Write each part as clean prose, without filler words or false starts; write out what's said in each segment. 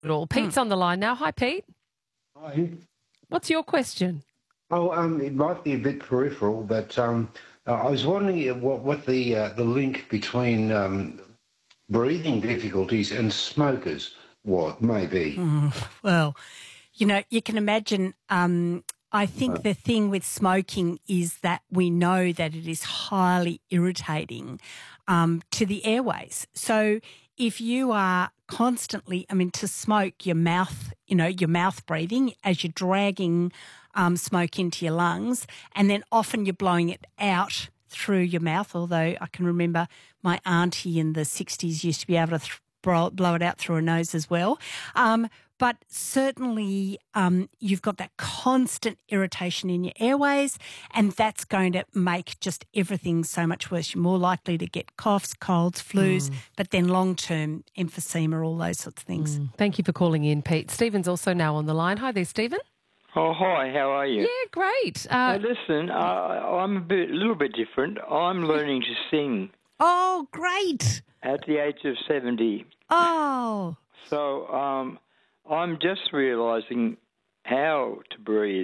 at all. Pete's on the line now. Hi, Pete. Hi. What's your question? Oh, it might be a bit peripheral, but I was wondering what the link between breathing difficulties and smokers may be. Well, you can imagine. I think the thing with smoking is that we know that it is highly irritating to the airways. So if you are constantly, to smoke, your mouth breathing as you're dragging smoke into your lungs, and then often you're blowing it out through your mouth, although I can remember my auntie in the 60s used to be able to blow it out through her nose as well. But certainly you've got that constant irritation in your airways, and that's going to make just everything so much worse. You're more likely to get coughs, colds, flus, but then long-term emphysema, all those sorts of things. Thank you for calling in, Pete. Stephen's also now on the line. Hi there, Stephen. Oh, hi, how are you? Yeah, great. Listen, I'm a little bit different. I'm learning to sing Oh, great. at the age of 70. Oh. So I'm just realising how to breathe.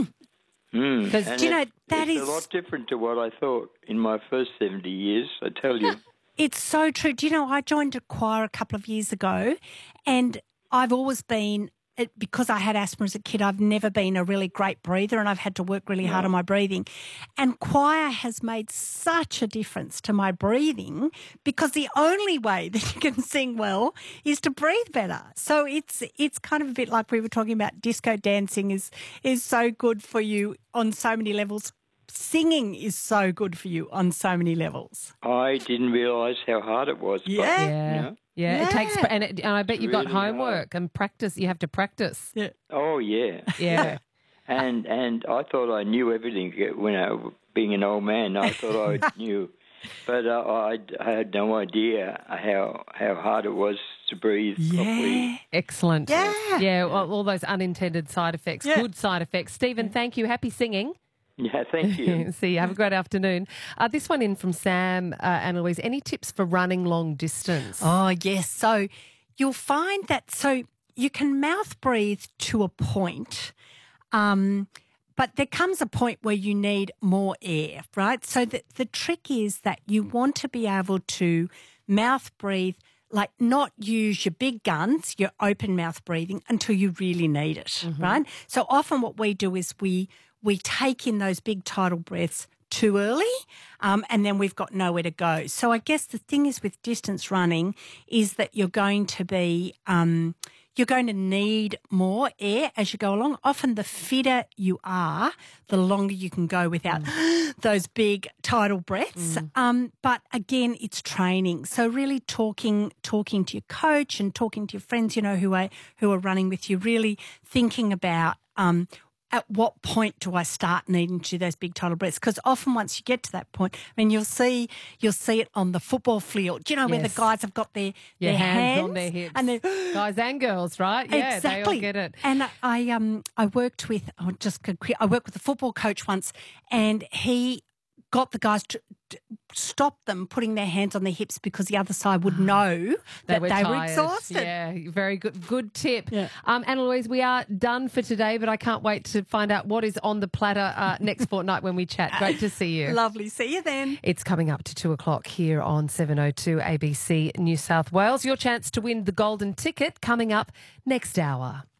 Because, And that it's is... a lot different to what I thought in my first 70 years, I tell you. It's so true. Do you know, I joined a choir a couple of years ago, and I've always been, because I had asthma as a kid, I've never been a really great breather, and I've had to work really hard on my breathing. And choir has made such a difference to my breathing, because the only way that you can sing well is to breathe better. So it's kind of a bit like we were talking about disco dancing is so good for you on so many levels. Singing is so good for you on so many levels. I didn't realise how hard it was. Yeah, it takes, and I bet you've got Really hard. homework and practice. You have to practice. Yeah. Oh, yeah. Yeah. And I thought I knew everything when being an old man. I thought I knew, but I had no idea how hard it was to breathe properly. Excellent. Yeah. Well, all those unintended side effects, good side effects. Stephen, thank you. Happy singing. Yeah, thank you. See you. Have a great afternoon. This one in from Sam and Louise. Any tips for running long distance? Oh, yes. So you'll find that you can mouth breathe to a point, but there comes a point where you need more air, right? So the trick is that you want to be able to mouth breathe, like not use your big guns, your open mouth breathing until you really need it, right? So often what we do is we take in those big tidal breaths too early, and then we've got nowhere to go. So I guess the thing is with distance running is that you're going to need more air as you go along. Often the fitter you are, the longer you can go without those big tidal breaths. But again, it's training. So really talking to your coach and talking to your friends, who are running with you, really thinking about at what point do I start needing to do those big tidal breaths? Because often once you get to that point, you'll see it on the football field. Do you know where the guys have got their hands on their hips, and guys and girls, right? Yeah, exactly. They all get it. And I worked with I worked with a football coach once, and he got the guys to stop them putting their hands on their hips because the other side would know that they were exhausted. Yeah, very good. Good tip. Yeah. Anna Louise, we are done for today, but I can't wait to find out what is on the platter next fortnight when we chat. Great to see you. Lovely. See you then. It's coming up to 2:00 here on 702 ABC New South Wales. Your chance to win the golden ticket coming up next hour.